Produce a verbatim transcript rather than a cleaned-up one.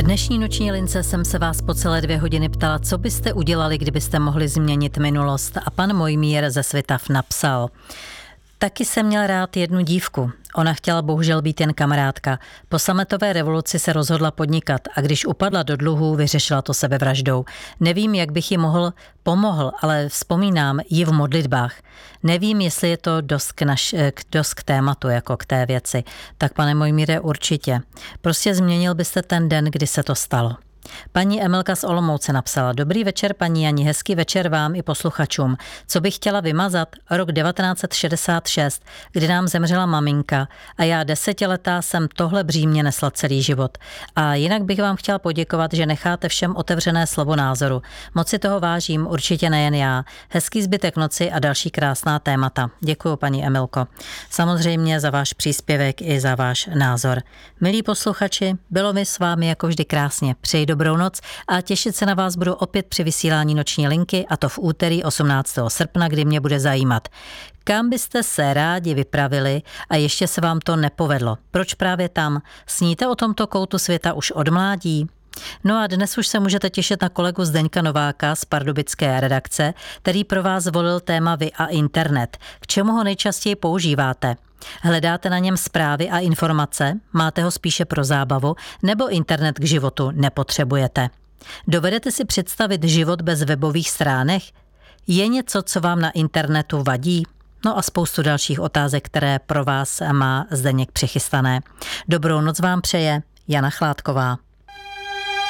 V dnešní noční lince jsem se vás po celé dvě hodiny ptala, co byste udělali, kdybyste mohli změnit minulost. A pan Mojmír ze Svitav napsal: taky jsem měl rád jednu dívku. Ona chtěla bohužel být jen kamarádka. Po sametové revoluci se rozhodla podnikat a když upadla do dluhů, vyřešila to sebevraždou. Nevím, jak bych jí mohl pomohl, ale vzpomínám ji v modlitbách. Nevím, jestli je to dost k, naš, dost k tématu, jako k té věci. Tak pane Mojmíre, určitě. Prostě změnil byste ten den, kdy se to stalo. Paní Emilka z Olomouce napsala: dobrý večer, paní Jani, hezký večer vám i posluchačům. Co bych chtěla vymazat? Rok devatenáct set šedesát šest, kdy nám zemřela maminka a já desetiletá jsem tohle břímě nesla celý život. A jinak bych vám chtěla poděkovat, že necháte všem otevřené slovo názoru. Moc si toho vážím, určitě nejen já. Hezký zbytek noci a další krásná témata. Děkuju, paní Emilko. Samozřejmě za váš příspěvek i za váš názor. Milí posluchači, bylo mi s vámi jako vždy krásně. Přeji dobrou noc a těšit se na vás budu opět při vysílání noční linky, a to v úterý osmnáctého srpna, kdy mě bude zajímat. Kam byste se rádi vypravili a ještě se vám to nepovedlo? Proč právě tam? Sníte o tomto koutu světa už od mládí? No a dnes už se můžete těšit na kolegu Zdeňka Nováka z pardubické redakce, který pro vás zvolil téma Vy a internet. K čemu ho nejčastěji používáte? Hledáte na něm zprávy a informace? Máte ho spíše pro zábavu? Nebo internet k životu nepotřebujete? Dovedete si představit život bez webových stránek? Je něco, co vám na internetu vadí? No a spoustu dalších otázek, které pro vás má Zdeněk přichystané. Dobrou noc vám přeje Jana Chládková.